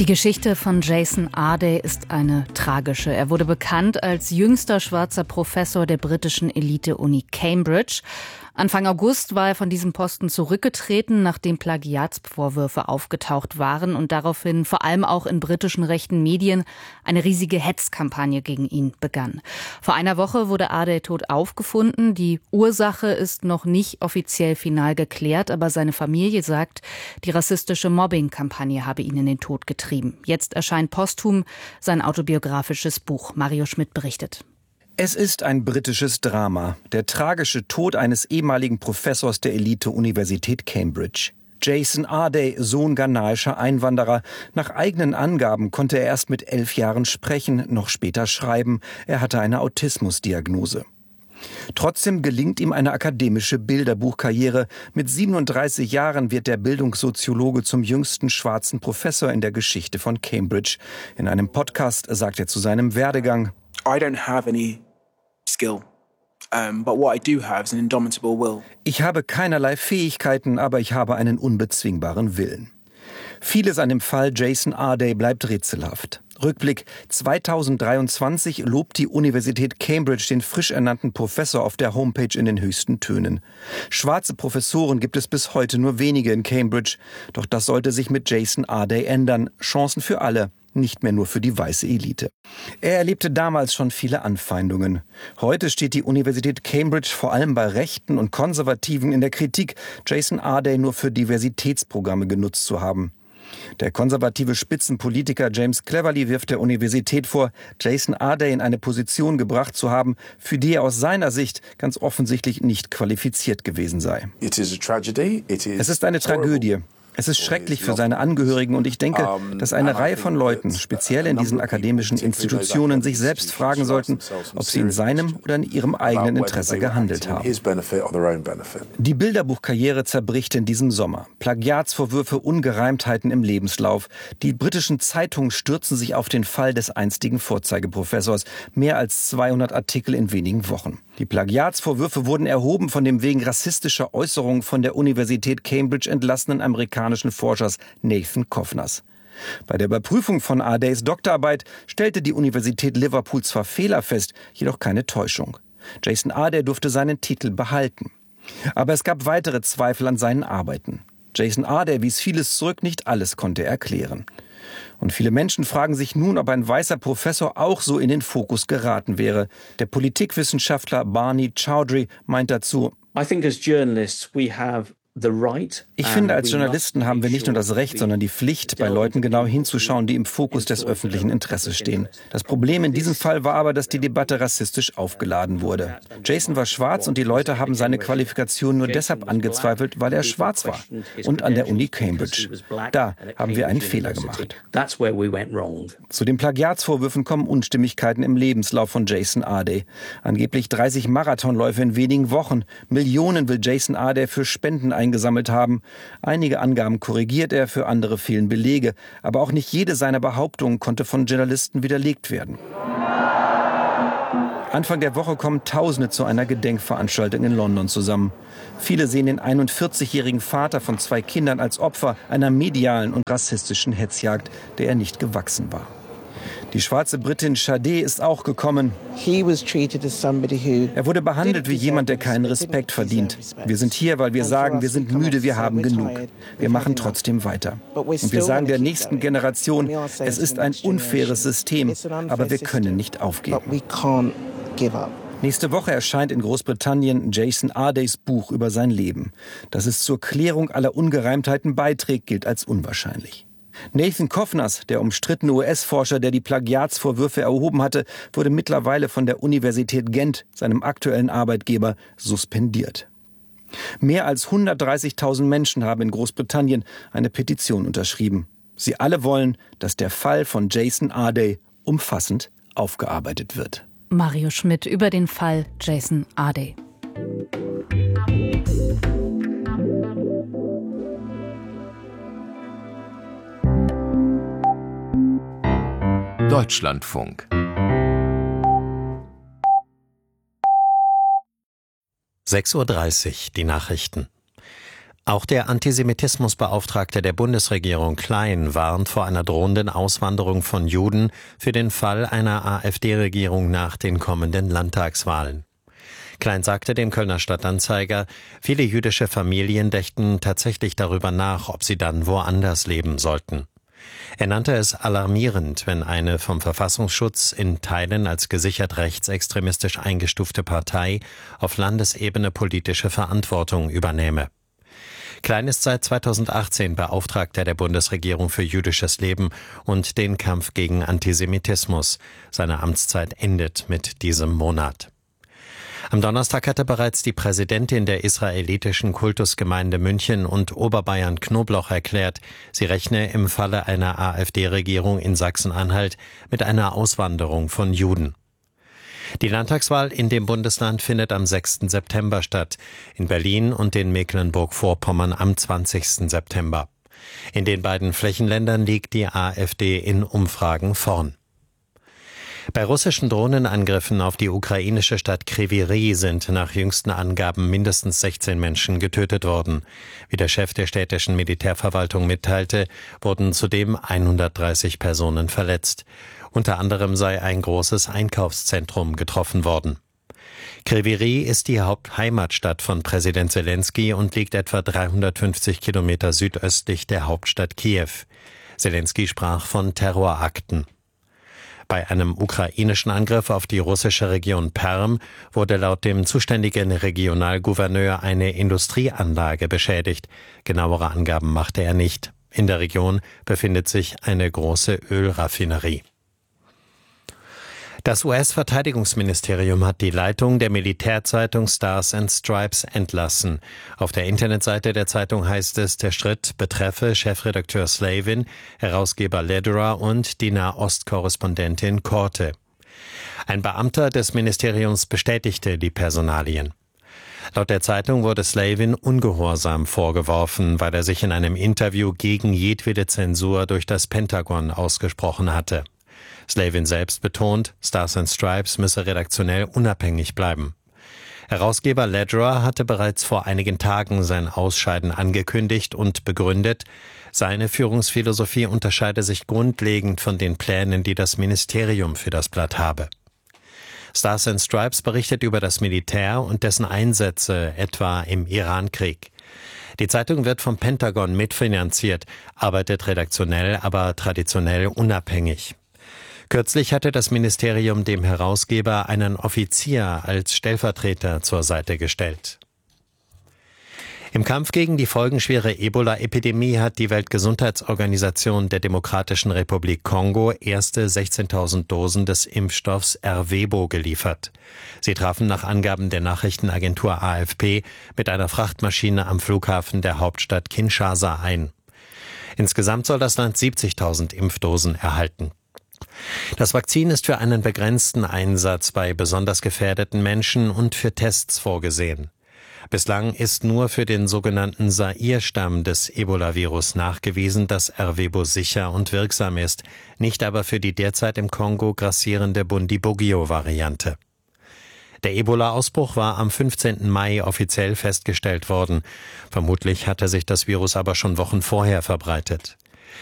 Die Geschichte von Jason Arday ist eine tragische. Er wurde bekannt als jüngster schwarzer Professor der britischen Elite-Uni Cambridge. Anfang August war er von diesem Posten zurückgetreten, nachdem Plagiatsvorwürfe aufgetaucht waren und daraufhin vor allem auch in britischen rechten Medien eine riesige Hetzkampagne gegen ihn begann. Vor einer Woche wurde Arday tot aufgefunden. Die Ursache ist noch nicht offiziell final geklärt, aber seine Familie sagt, die rassistische Mobbing-Kampagne habe ihn in den Tod getrieben. Jetzt erscheint posthum sein autobiografisches Buch. Mario Schmidt berichtet. Es ist ein britisches Drama. Der tragische Tod eines ehemaligen Professors der Elite-Universität Cambridge. Jason Arday, Sohn ghanaischer Einwanderer. Nach eigenen Angaben konnte er erst mit 11 Jahren sprechen, noch später schreiben. Er hatte eine Autismusdiagnose. Trotzdem gelingt ihm eine akademische Bilderbuchkarriere. Mit 37 Jahren wird der Bildungssoziologe zum jüngsten schwarzen Professor in der Geschichte von Cambridge. In einem Podcast sagt er zu seinem Werdegang: I don't have any skill, but what I do have is an indomitable will. Ich habe keinerlei Fähigkeiten, aber ich habe einen unbezwingbaren Willen. Vieles an dem Fall Jason Arday bleibt rätselhaft. Rückblick: 2023 lobt die Universität Cambridge den frisch ernannten Professor auf der Homepage in den höchsten Tönen. Schwarze Professoren gibt es bis heute nur wenige in Cambridge. Doch das sollte sich mit Jason Arday ändern. Chancen für alle. Nicht mehr nur für die weiße Elite. Er erlebte damals schon viele Anfeindungen. Heute steht die Universität Cambridge vor allem bei Rechten und Konservativen in der Kritik, Jason Arday nur für Diversitätsprogramme genutzt zu haben. Der konservative Spitzenpolitiker James Cleverly wirft der Universität vor, Jason Arday in eine Position gebracht zu haben, für die er aus seiner Sicht ganz offensichtlich nicht qualifiziert gewesen sei. Es ist eine Tragödie. Es ist schrecklich für seine Angehörigen und ich denke, dass eine Reihe von Leuten, speziell in diesen akademischen Institutionen, sich selbst fragen sollten, ob sie in seinem oder in ihrem eigenen Interesse gehandelt haben. Die Bilderbuchkarriere zerbricht in diesem Sommer. Plagiatsvorwürfe, Ungereimtheiten im Lebenslauf. Die britischen Zeitungen stürzen sich auf den Fall des einstigen Vorzeigeprofessors. Mehr als 200 Artikel in wenigen Wochen. Die Plagiatsvorwürfe wurden erhoben von dem wegen rassistischer Äußerungen von der Universität Cambridge entlassenen amerikanischen Forschers Nathan Kovners. Bei der Überprüfung von Ardays Doktorarbeit stellte die Universität Liverpool zwar Fehler fest, jedoch keine Täuschung. Jason Arday durfte seinen Titel behalten. Aber es gab weitere Zweifel an seinen Arbeiten. Jason Arday wies vieles zurück, nicht alles konnte er erklären. Und viele Menschen fragen sich nun, ob ein weißer Professor auch so in den Fokus geraten wäre. Der Politikwissenschaftler Barney Chowdhury meint dazu: Ich finde, als Journalisten haben wir nicht nur das Recht, sondern die Pflicht, bei Leuten genau hinzuschauen, die im Fokus des öffentlichen Interesses stehen. Das Problem in diesem Fall war aber, dass die Debatte rassistisch aufgeladen wurde. Jason war schwarz und die Leute haben seine Qualifikation nur deshalb angezweifelt, weil er schwarz war. Und an der Uni Cambridge. Da haben wir einen Fehler gemacht. Zu den Plagiatsvorwürfen kommen Unstimmigkeiten im Lebenslauf von Jason Arday. Angeblich 30 Marathonläufe in wenigen Wochen. Millionen will Jason Arday für Spenden eingesammelt haben. Einige Angaben korrigiert er, für andere fehlen Belege. Aber auch nicht jede seiner Behauptungen konnte von Journalisten widerlegt werden. Anfang der Woche kommen Tausende zu einer Gedenkveranstaltung in London zusammen. Viele sehen den 41-jährigen Vater von 2 Kindern als Opfer einer medialen und rassistischen Hetzjagd, der er nicht gewachsen war. Die schwarze Britin Sade ist auch gekommen. Er wurde behandelt wie jemand, der keinen Respekt verdient. Wir sind hier, weil wir sagen, wir sind müde, wir haben genug. Wir machen trotzdem weiter. Und wir sagen der nächsten Generation, es ist ein unfaires System, aber wir können nicht aufgeben. Nächste Woche erscheint in Großbritannien Jason Ardays Buch über sein Leben. Dass es zur Klärung aller Ungereimtheiten beiträgt, gilt als unwahrscheinlich. Nathan Kovners, der umstrittene US-Forscher, der die Plagiatsvorwürfe erhoben hatte, wurde mittlerweile von der Universität Gent, seinem aktuellen Arbeitgeber, suspendiert. Mehr als 130.000 Menschen haben in Großbritannien eine Petition unterschrieben. Sie alle wollen, dass der Fall von Jason Arday umfassend aufgearbeitet wird. Mario Schmidt über den Fall Jason Arday. Deutschlandfunk. 6:30 Uhr, die Nachrichten. Auch der Antisemitismusbeauftragte der Bundesregierung Klein warnt vor einer drohenden Auswanderung von Juden für den Fall einer AfD-Regierung nach den kommenden Landtagswahlen. Klein sagte dem Kölner Stadtanzeiger, viele jüdische Familien dächten tatsächlich darüber nach, ob sie dann woanders leben sollten. Er nannte es alarmierend, wenn eine vom Verfassungsschutz in Teilen als gesichert rechtsextremistisch eingestufte Partei auf Landesebene politische Verantwortung übernehme. Klein ist seit 2018 Beauftragter der Bundesregierung für jüdisches Leben und den Kampf gegen Antisemitismus. Seine Amtszeit endet mit diesem Monat. Am Donnerstag hatte bereits die Präsidentin der israelitischen Kultusgemeinde München und Oberbayern Knobloch erklärt, sie rechne im Falle einer AfD-Regierung in Sachsen-Anhalt mit einer Auswanderung von Juden. Die Landtagswahl in dem Bundesland findet am 6. September statt, in Berlin und in Mecklenburg-Vorpommern am 20. September. In den beiden Flächenländern liegt die AfD in Umfragen vorn. Bei russischen Drohnenangriffen auf die ukrainische Stadt Kryvyi Rih sind nach jüngsten Angaben mindestens 16 Menschen getötet worden. Wie der Chef der städtischen Militärverwaltung mitteilte, wurden zudem 130 Personen verletzt. Unter anderem sei ein großes Einkaufszentrum getroffen worden. Kryvyi Rih ist die Hauptheimatstadt von Präsident Selenskyj und liegt etwa 350 Kilometer südöstlich der Hauptstadt Kiew. Selenskyj sprach von Terrorakten. Bei einem ukrainischen Angriff auf die russische Region Perm wurde laut dem zuständigen Regionalgouverneur eine Industrieanlage beschädigt. Genauere Angaben machte er nicht. In der Region befindet sich eine große Ölraffinerie. Das US-Verteidigungsministerium hat die Leitung der Militärzeitung Stars and Stripes entlassen. Auf der Internetseite der Zeitung heißt es, der Schritt betreffe Chefredakteur Slavin, Herausgeber Lederer und die Nahost-Korrespondentin Korte. Ein Beamter des Ministeriums bestätigte die Personalien. Laut der Zeitung wurde Slavin Ungehorsam vorgeworfen, weil er sich in einem Interview gegen jedwede Zensur durch das Pentagon ausgesprochen hatte. Slavin selbst betont, Stars and Stripes müsse redaktionell unabhängig bleiben. Herausgeber Lederer hatte bereits vor einigen Tagen sein Ausscheiden angekündigt und begründet, seine Führungsphilosophie unterscheide sich grundlegend von den Plänen, die das Ministerium für das Blatt habe. Stars and Stripes berichtet über das Militär und dessen Einsätze, etwa im Irankrieg. Die Zeitung wird vom Pentagon mitfinanziert, arbeitet redaktionell, aber traditionell unabhängig. Kürzlich hatte das Ministerium dem Herausgeber einen Offizier als Stellvertreter zur Seite gestellt. Im Kampf gegen die folgenschwere Ebola-Epidemie hat die Weltgesundheitsorganisation der Demokratischen Republik Kongo erste 16.000 Dosen des Impfstoffs Ervebo geliefert. Sie trafen nach Angaben der Nachrichtenagentur AFP mit einer Frachtmaschine am Flughafen der Hauptstadt Kinshasa ein. Insgesamt soll das Land 70.000 Impfdosen erhalten. Das Vakzin ist für einen begrenzten Einsatz bei besonders gefährdeten Menschen und für Tests vorgesehen. Bislang ist nur für den sogenannten Zaire-Stamm des Ebola-Virus nachgewiesen, dass Ervebo sicher und wirksam ist, nicht aber für die derzeit im Kongo grassierende Bundibugyo-Variante. Der Ebola-Ausbruch war am 15. Mai offiziell festgestellt worden. Vermutlich hatte sich das Virus aber schon Wochen vorher verbreitet.